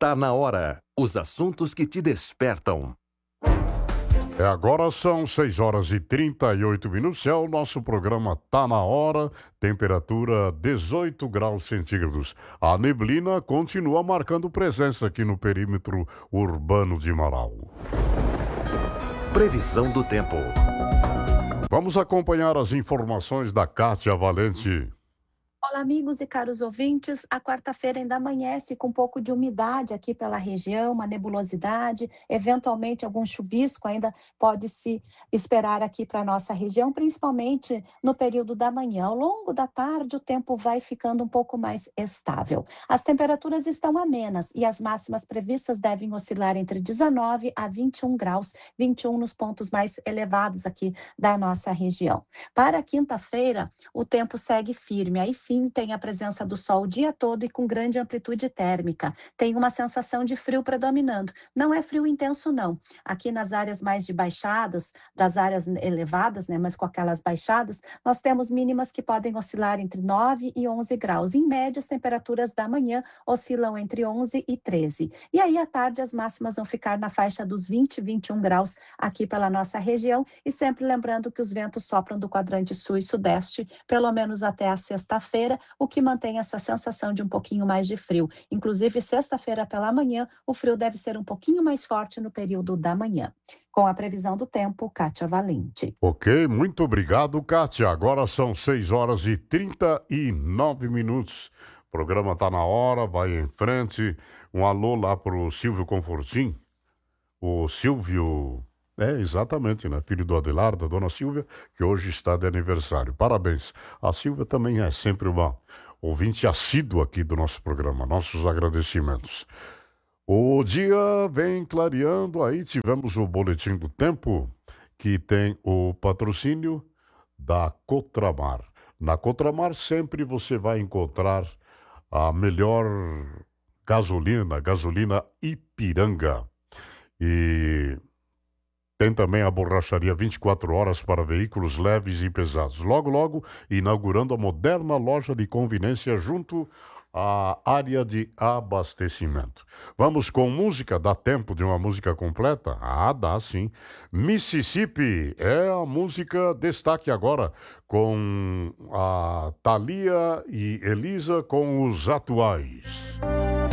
Tá na hora. Os assuntos que te despertam. Agora são 6 horas e 38 minutos. É o nosso programa Tá na Hora. Temperatura 18 graus centígrados. A neblina continua marcando presença aqui no perímetro urbano de Marau. Previsão do tempo. Vamos acompanhar as informações da Kátia Valente. Olá, amigos e caros ouvintes. A quarta-feira ainda amanhece com um pouco de umidade aqui pela região, uma nebulosidade, eventualmente algum chuvisco ainda pode se esperar aqui para a nossa região, principalmente no período da manhã. Ao longo da tarde, o tempo vai ficando um pouco mais estável. As temperaturas estão amenas e as máximas previstas devem oscilar entre 19 a 21 graus, 21 nos pontos mais elevados aqui da nossa região. Para quinta-feira, o tempo segue firme. Aí sim, tem a presença do sol o dia todo e com grande amplitude térmica. Tem uma sensação de frio predominando. Não é frio intenso, não. Aqui nas áreas mais de baixadas, das áreas elevadas, né, mas com aquelas baixadas, nós temos mínimas que podem oscilar entre 9 e 11 graus. Em média, as temperaturas da manhã oscilam entre 11 e 13. E aí, à tarde, as máximas vão ficar na faixa dos 20 e 21 graus aqui pela nossa região. E sempre lembrando que os ventos sopram do quadrante sul e sudeste, pelo menos até a sexta-feira, o que mantém essa sensação de um pouquinho mais de frio. Inclusive, sexta-feira pela manhã, o frio deve ser um pouquinho mais forte no período da manhã. Com a previsão do tempo, Kátia Valente. Ok, muito obrigado, Kátia. Agora são 6 horas e 39 minutos. O programa tá na hora, vai em frente. Um alô lá pro Silvio Confortim. O Silvio... exatamente, né? Filho do Adelar, da dona Silvia, que hoje está de aniversário. Parabéns. A Silvia também é sempre uma ouvinte assídua aqui do nosso programa. Nossos agradecimentos. O dia vem clareando, aí tivemos o Boletim do Tempo, que tem o patrocínio da Cotramar. Na Cotramar sempre você vai encontrar a melhor gasolina Ipiranga. E tem também a borracharia 24 horas para veículos leves e pesados. Logo, logo, inaugurando a moderna loja de conveniência junto à área de abastecimento. Vamos com música? Dá tempo de uma música completa? Ah, dá sim. Mississippi é a música destaque agora com a Thalia e Elisa com os atuais.